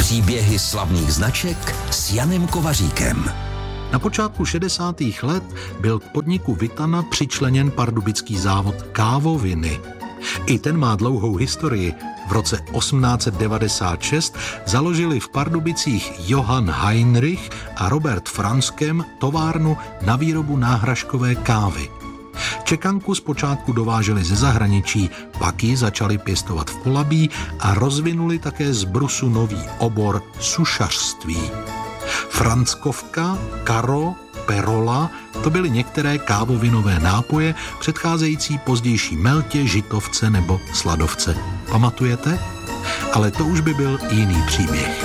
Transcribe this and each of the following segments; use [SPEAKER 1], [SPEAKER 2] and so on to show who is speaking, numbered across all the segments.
[SPEAKER 1] Příběhy slavných značek s Janem Kovaříkem.
[SPEAKER 2] Na počátku 60. let byl k podniku Vitana přičleněn pardubický závod Kávoviny. I ten má dlouhou historii. V roce 1896 založili v Pardubicích Johann Heinrich a Robert Franskem továrnu na výrobu náhražkové kávy. Čekanku zpočátku dováželi ze zahraničí, pak ji začali pěstovat v Polabí a rozvinuli také z brusu nový obor sušařství. Franskovka, Karo, Perola, to byly některé kávovinové nápoje předcházející pozdější Meltě, Žitovce nebo Sladovce. Pamatujete? Ale to už by byl jiný příběh.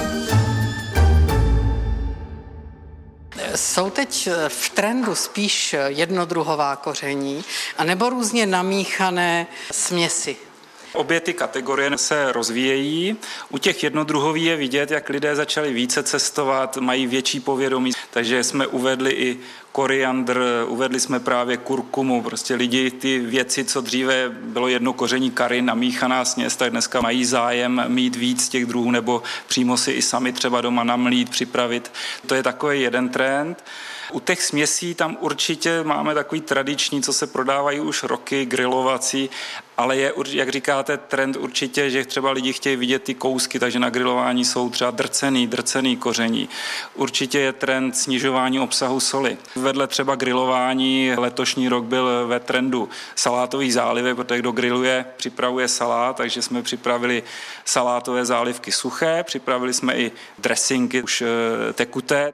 [SPEAKER 3] Jsou teď v trendu spíš jednodruhová koření anebo různě namíchané směsi?
[SPEAKER 4] Obě ty kategorie se rozvíjejí. U těch jednodruhových je vidět, jak lidé začali více cestovat, mají větší povědomí, takže jsme uvedli i koriandr, uvedli jsme právě kurkumu, prostě lidi ty věci, co dříve bylo jedno koření curry, namíchaná směs, tak dneska mají zájem mít víc těch druhů nebo přímo si i sami třeba doma namlít, připravit. To je takový jeden trend. U těch směsí tam určitě máme takový tradiční, co se prodávají už roky, grilovací, ale je, jak říkáte, trend určitě, že třeba lidi chtějí vidět ty kousky, takže na grilování jsou třeba drcený koření. Určitě je trend snižování obsahu soli. Vedle třeba grilování letošní rok byl ve trendu salátových zálivek, protože kdo griluje, připravuje salát, takže jsme připravili salátové zálivky suché, připravili jsme i dressingy už tekuté.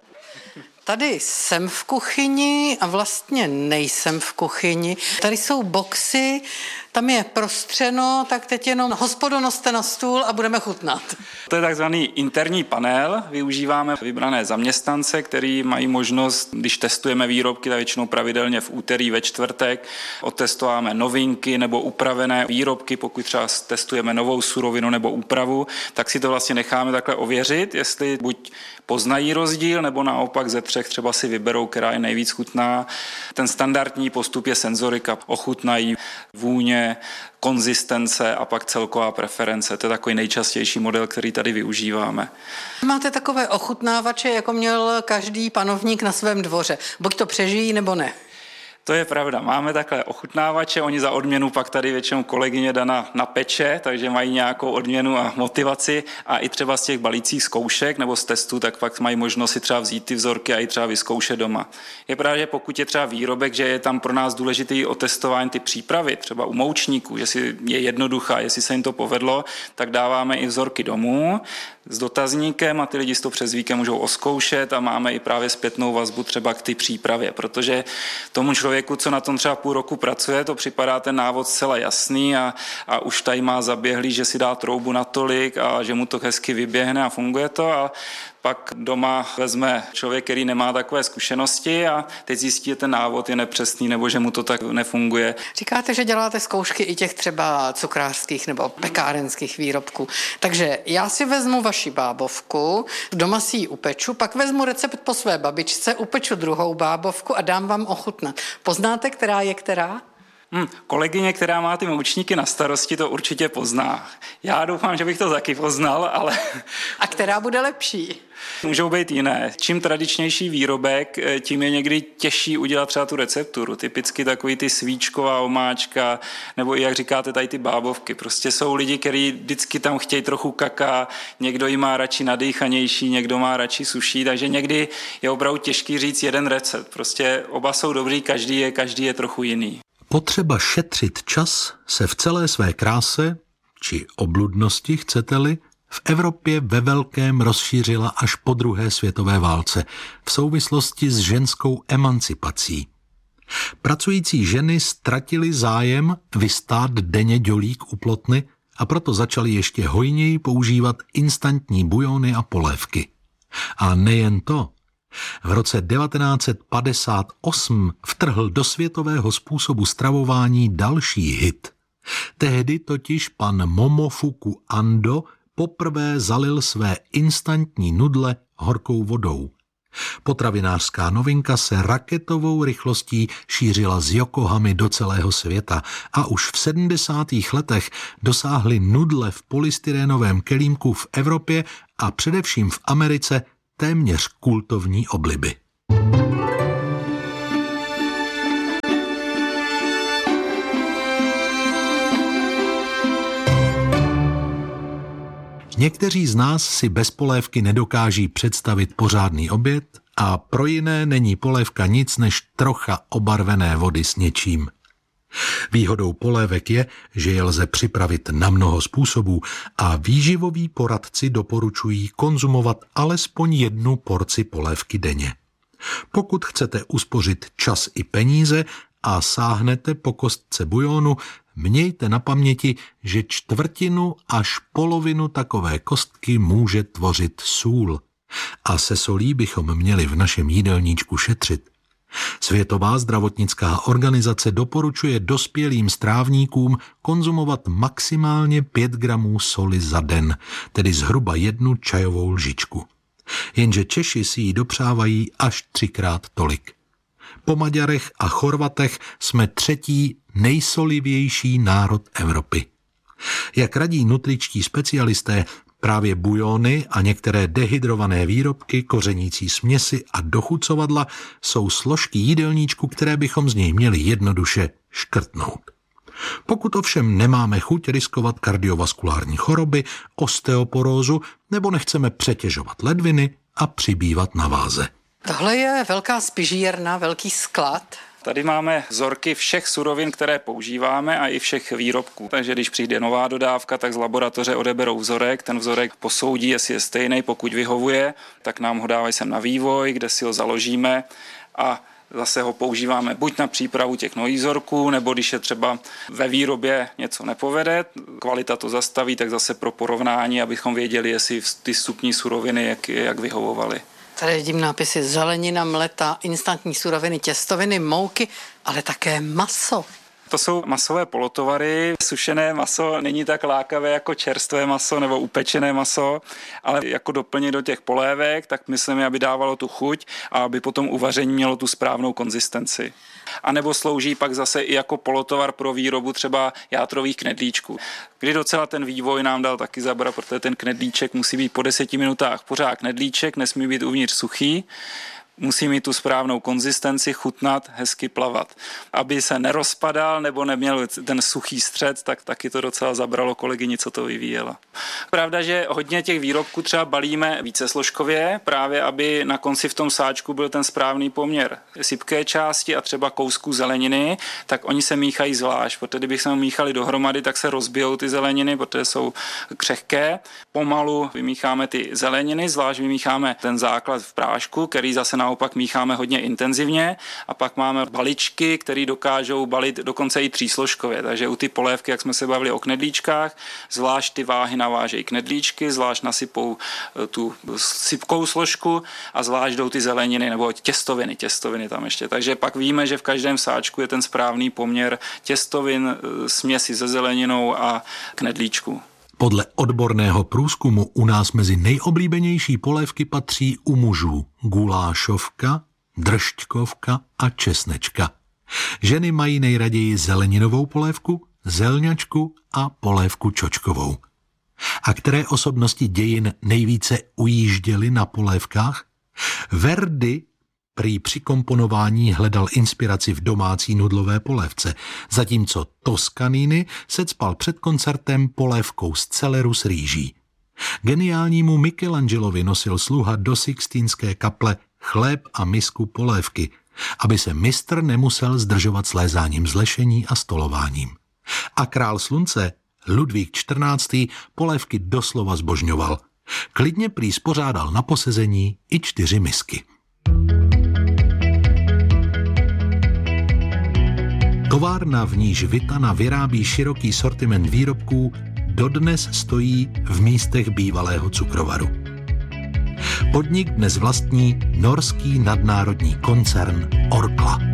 [SPEAKER 3] Tady jsem v kuchyni a vlastně nejsem v kuchyni. Tady jsou boxy, tam je prostřeno, tak teď jenom hospodo noste na stůl a budeme chutnat.
[SPEAKER 4] To je takzvaný interní panel. Využíváme vybrané zaměstnance, který mají možnost, když testujeme výrobky, tak většinou pravidelně v úterý, ve čtvrtek, otestováme novinky nebo upravené výrobky, pokud třeba testujeme novou surovinu nebo úpravu, tak si to vlastně necháme takhle ověřit, jestli buď poznají rozdíl, nebo naopak ze třech třeba si vyberou, která je nejvíc chutná. Ten standardní postup je senzorika. Ochutnají vůně, konzistence a pak celková preference. To je takový nejčastější model, který tady využíváme.
[SPEAKER 3] Máte takové ochutnávače, jako měl každý panovník na svém dvoře. Buď to přežijí, nebo ne.
[SPEAKER 4] To je pravda. Máme takhle ochutnávače, oni za odměnu pak tady většinou kolegyně Dana napeče, takže mají nějakou odměnu a motivaci a i třeba z těch balících zkoušek nebo z testů, tak pak mají možnost si třeba vzít ty vzorky a i třeba vyzkoušet doma. Je pravda, že pokud je třeba výrobek, že je tam pro nás důležitý otestování ty přípravy, třeba u moučníků, jestli je jednoduchá, jestli se jim to povedlo, tak dáváme i vzorky domů s dotazníkem a ty lidi si to přes víkend můžou oskoušet a máme i právě zpětnou vazbu třeba k ty přípravě, protože tomu člověku, co na tom třeba půl roku pracuje, to připadá ten návod zcela jasný a už tady má zaběhlý, že si dá troubu natolik a že mu to hezky vyběhne a funguje to a pak doma vezme člověk, který nemá takové zkušenosti a teď zjistí, že ten návod je nepřesný nebo že mu to tak nefunguje.
[SPEAKER 3] Říkáte, že děláte zkoušky i těch třeba cukrářských nebo pekárenských výrobků. Takže já si vezmu vaši bábovku, doma si ji upeču, pak vezmu recept po své babičce, upeču druhou bábovku a dám vám ochutnat. Poznáte, která je která?
[SPEAKER 4] Kolegyně, která má ty moučníky na starosti, to určitě pozná. Já doufám, že bych to taky poznal, ale...
[SPEAKER 3] A která bude lepší?
[SPEAKER 4] Můžou být jiné. Čím tradičnější výrobek, tím je někdy těžší udělat třeba tu recepturu. Typicky takový ty svíčková omáčka, nebo i jak říkáte, tady ty bábovky. Prostě jsou lidi, kteří vždycky tam chtějí trochu kaká, někdo ji má radši nadýchanější, někdo má radši suší, takže někdy je opravdu těžký říct jeden recept. Prostě oba jsou dobrý, každý je trochu jiný.
[SPEAKER 2] Potřeba šetřit čas se v celé své kráse, či obludnosti, chcete-li, v Evropě ve velkém rozšířila až po druhé světové válce v souvislosti s ženskou emancipací. Pracující ženy ztratily zájem vystát denně dělík u plotny a proto začaly ještě hojněji používat instantní bujony a polévky. A nejen to. V roce 1958 vtrhl do světového způsobu stravování další hit. Tehdy totiž pan Momofuku Ando poprvé zalil své instantní nudle horkou vodou. Potravinářská novinka se raketovou rychlostí šířila z Yokohamy do celého světa a už v 70. letech dosáhly nudle v polystyrénovém kelímku v Evropě a především v Americe téměř kultovní obliby. Někteří z nás si bez polévky nedokáží představit pořádný oběd a pro jiné není polévka nic než trocha obarvené vody s něčím. Výhodou polévek je, že je lze připravit na mnoho způsobů a výživoví poradci doporučují konzumovat alespoň 1 porci polévky denně. Pokud chcete uspořit čas i peníze a sáhnete po kostce bujonu, mějte na paměti, že 1/4 až polovinu takové kostky může tvořit sůl. A se solí bychom měli v našem jídelníčku šetřit. Světová zdravotnická organizace doporučuje dospělým strávníkům konzumovat maximálně 5 gramů soli za den, tedy zhruba 1 čajovou lžičku. Jenže Češi si ji dopřávají až 3krát tolik. Po Maďarech a Chorvatech jsme 3. nejsolivější národ Evropy. Jak radí nutričtí specialisté, právě bujony a některé dehydrované výrobky, kořenící směsi a dochucovadla jsou složky jídelníčku, které bychom z něj měli jednoduše škrtnout. Pokud ovšem nemáme chuť riskovat kardiovaskulární choroby, osteoporózu nebo nechceme přetěžovat ledviny a přibývat na váze.
[SPEAKER 3] Tohle je velká spižírna, velký sklad.
[SPEAKER 4] Tady máme vzorky všech surovin, které používáme a i všech výrobků. Takže když přijde nová dodávka, tak z laboratoře odeberou vzorek, ten vzorek posoudí, jestli je stejný, pokud vyhovuje, tak nám ho dávají sem na vývoj, kde si ho založíme a zase ho používáme buď na přípravu těch nových vzorků, nebo když je třeba ve výrobě něco nepovede, kvalita to zastaví, tak zase pro porovnání, abychom věděli, jestli ty vstupní suroviny jak vyhovovaly.
[SPEAKER 3] Tady vidím nápisy zelenina, mleta, instantní suroviny, těstoviny, mouky, ale také maso.
[SPEAKER 4] To jsou masové polotovary. Sušené maso není tak lákavé jako čerstvé maso nebo upečené maso, ale jako doplněk do těch polévek, tak myslím, aby dávalo tu chuť a aby potom uvaření mělo tu správnou konzistenci. A nebo slouží pak zase i jako polotovar pro výrobu třeba játrových knedlíčků. Kdy docela ten vývoj nám dal taky zabrat, protože ten knedlíček musí být po 10 minutách pořád knedlíček, nesmí být uvnitř suchý. Musí mít tu správnou konzistenci, chutnat, hezky plavat. Aby se nerozpadal nebo neměl ten suchý střed, tak taky to docela zabralo kolegyni, co to vyvíjela. Pravda, že hodně těch výrobků třeba balíme vícesložkově, právě aby na konci v tom sáčku byl ten správný poměr sypké části a třeba kousků zeleniny, tak oni se míchají zvlášť, protože kdybychom míchali dohromady, tak se rozbijou ty zeleniny, protože jsou křehké. Pomalu vymícháme ty zeleniny, zvlášť vymícháme ten základ v prášku, který zase naopak mícháme hodně intenzivně a pak máme baličky, které dokážou balit dokonce i 3složkově. Takže u ty polévky, jak jsme se bavili o knedlíčkách, zvlášť ty váhy navážejí knedlíčky, zvlášť nasypou tu sypkou složku a zvlášť jdou ty zeleniny nebo těstoviny tam ještě. Takže pak víme, že v každém sáčku je ten správný poměr těstovin, směsi se zeleninou a knedlíčku.
[SPEAKER 2] Podle odborného průzkumu u nás mezi nejoblíbenější polévky patří u mužů gulášovka, dršťkovka a česnečka. Ženy mají nejraději zeleninovou polévku, zelňačku a polévku čočkovou. A které osobnosti dějin nejvíce ujížděly na polévkách? Verdi prý při komponování hledal inspiraci v domácí nudlové polévce, zatímco Toscanini se cpal před koncertem polévkou z celeru s rýží. Geniálnímu Michelangelovi nosil sluha do Sixtínské kaple chléb a misku polévky, aby se mistr nemusel zdržovat slézáním z lešení a stolováním. A král slunce Ludvík XIV. Polévky doslova zbožňoval. Klidně prý spořádal na posezení i 4 misky. Továrna, v níž Vitana vyrábí široký sortiment výrobků, dodnes stojí v místech bývalého cukrovaru. Podnik dnes vlastní norský nadnárodní koncern Orkla.